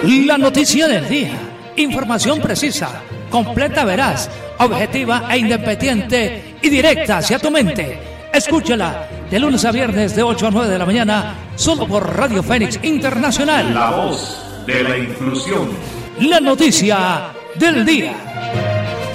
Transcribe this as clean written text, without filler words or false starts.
La noticia del día. Información precisa, completa, veraz, objetiva e independiente y directa hacia tu mente. Escúchala de lunes a viernes de 8 a 9 de la mañana, solo por Radio Fénix Internacional. La voz de la inclusión. La noticia del día.